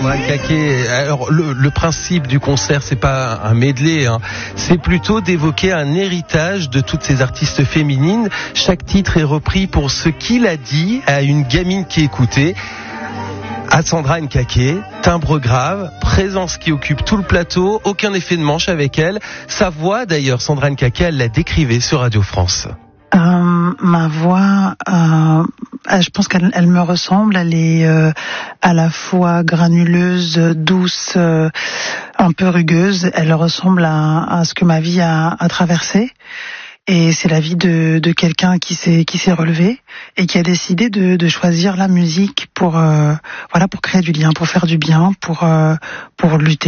Sandrine Caquet. Alors le principe du concert, c'est pas un medley, hein. C'est plutôt d'évoquer un héritage de toutes ces artistes féminines. Chaque titre est repris pour ce qu'il a dit à une gamine qui écoutait. À Sandrine Caquet, timbre grave, présence qui occupe tout le plateau, aucun effet de manche avec elle. Sa voix, d'ailleurs, Sandrine Caquet, elle la décrivait sur Radio France. Ma voix, je pense qu'elle me ressemble. Elle est à la fois granuleuse, douce, un peu rugueuse. Elle ressemble à ce que ma vie a traversé. Et c'est la vie de quelqu'un qui s'est relevé et qui a décidé de choisir la musique pour créer du lien, pour faire du bien, pour lutter